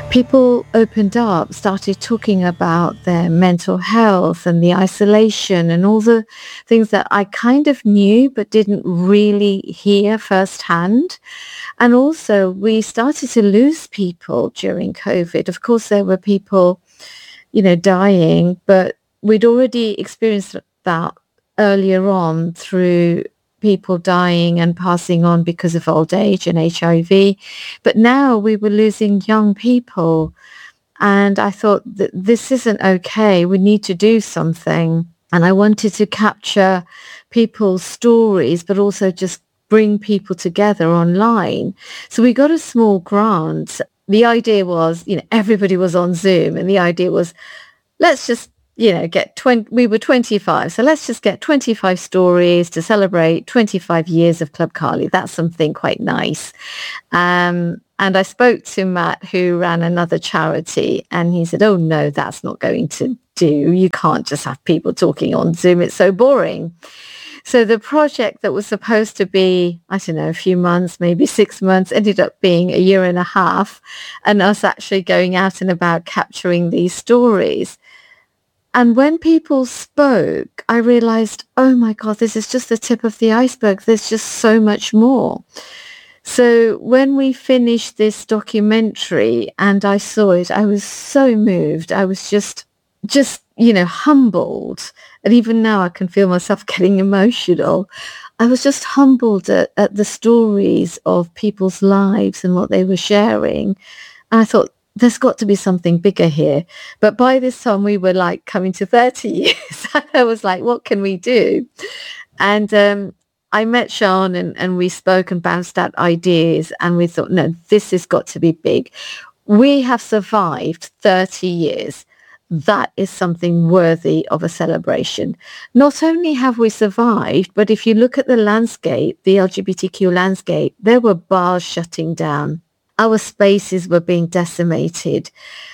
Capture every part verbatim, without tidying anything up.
people opened up, started talking about their mental health and the isolation and all the things that I kind of knew but didn't really hear firsthand. And also we started to lose people during COVID. Of course, there were people, you know, dying, but we'd already experienced that earlier on through people dying and passing on because of old age and H I V. But now we were losing young people. And I thought that this isn't okay. We need to do something. And I wanted to capture people's stories, but also just bring people together online. So we got a small grant. The idea was, you know, everybody was on Zoom, and the idea was, let's just, you know, get twenty, we were twenty-five. So let's just get twenty-five stories to celebrate twenty-five years of Club Cali. That's something quite nice. Um, and I spoke to Matt, who ran another charity, and he said, oh, no, that's not going to do. You can't just have people talking on Zoom. It's so boring. So the project that was supposed to be, I don't know, a few months, maybe six months, ended up being a year and a half, and us actually going out and about capturing these stories. And when people spoke, I realized, oh my God, this is just the tip of the iceberg. There's just so much more. So when we finished this documentary and I saw it, I was so moved. I was just, just, you know, humbled. And even now I can feel myself getting emotional. I was just humbled at, at the stories of people's lives and what they were sharing. And I thought, there's got to be something bigger here. But by this time we were like coming to thirty years. I was like, what can we do? And um, I met Sian and, and we spoke and bounced out ideas. And we thought, no, this has got to be big. We have survived thirty years. That is something worthy of a celebration. Not only have we survived, but if you look at the landscape, the L G B T Q landscape, there were bars shutting down. Our spaces were being decimated.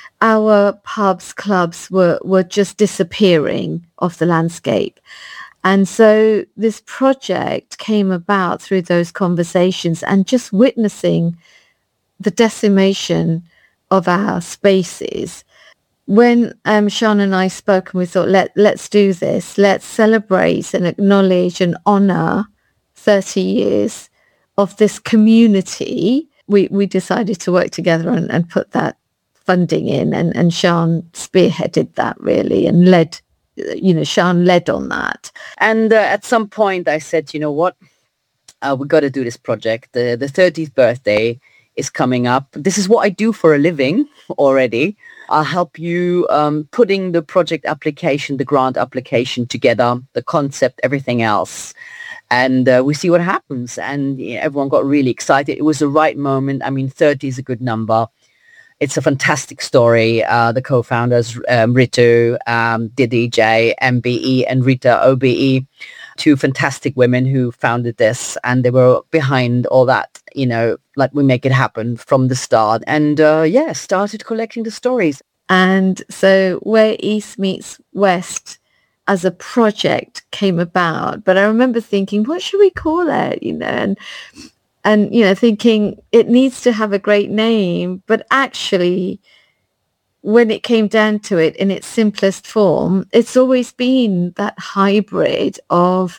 Our pubs, clubs were, were just disappearing off the landscape. And so this project came about through those conversations and just witnessing the decimation of our spaces. When um, Sian and I spoke and we thought, Let, let's do this. Let's celebrate and acknowledge and honour thirty years of this community. We, we decided to work together and, and put that funding in. And, and Sian spearheaded that really and led, you know, Sian led on that. And uh, at some point I said, you know what, uh, we got to do this project. The, the thirtieth birthday is coming up. This is what I do for a living already. I'll help you um, putting the project application, the grant application together, the concept, everything else. And uh, we see what happens. And you know, everyone got really excited. It was the right moment. I mean, thirty is a good number. It's a fantastic story. Uh, the co-founders, um, Ritu, um, Didi J, M B E, and Rita O B E, two fantastic women who founded this. And they were behind all that, you know, like we make it happen from the start. And uh, yeah, started collecting the stories. And so Where East Meets West as a project came about. But I remember thinking, what should we call it? You know, and, and, you know, thinking it needs to have a great name. But actually, when it came down to it in its simplest form, it's always been that hybrid of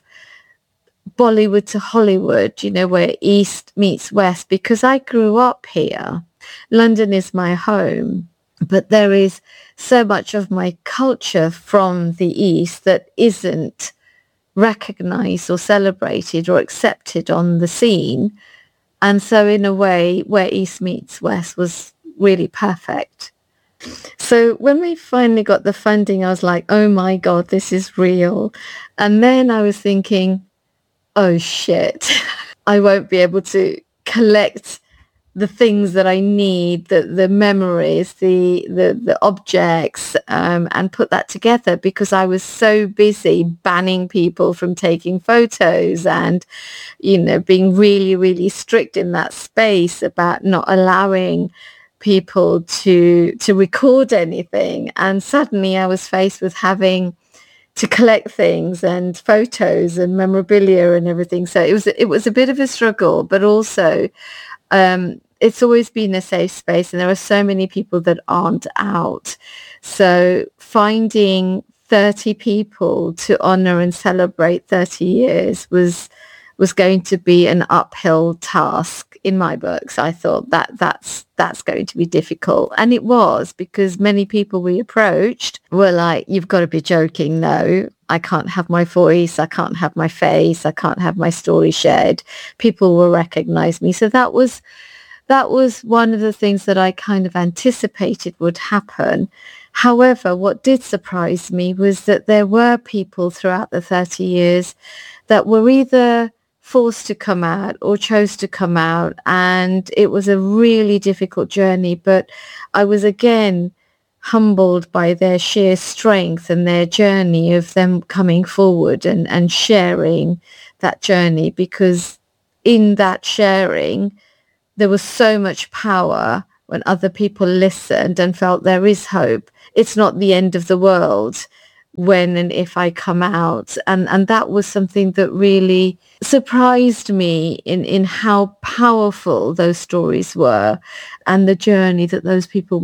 Bollywood to Hollywood, you know, where East meets West, because I grew up here. London is my home, but there is so much of my culture from the East that isn't recognized or celebrated or accepted on the scene. And so in a way, Where East Meets West was really perfect. So when we finally got the funding, I was like, oh my God, this is real. And then I was thinking, oh shit, I won't be able to collect the things that I need, the, the memories, the, the, the objects, um, and put that together because I was so busy banning people from taking photos and, you know, being really, really strict in that space about not allowing people to to record anything. And suddenly I was faced with having to collect things and photos and memorabilia and everything. So it was it was a bit of a struggle, but also um, it's always been a safe space, and there are so many people that aren't out. So finding thirty people to honor and celebrate thirty years was was going to be an uphill task in my books. I thought that that's that's going to be difficult. And it was, because many people we approached were like, you've got to be joking. No, I can't have my voice. I can't have my face. I can't have my story shared. People will recognize me. So that was that was one of the things that I kind of anticipated would happen. However, what did surprise me was that there were people throughout the thirty years that were either forced to come out or chose to come out, and it was a really difficult journey. But I was again humbled by their sheer strength and their journey of them coming forward and, and sharing that journey, because in that sharing there was so much power when other people listened and felt there is hope. It's not the end of the world when and if I come out. And, and that was something that really surprised me in, in how powerful those stories were and the journey that those people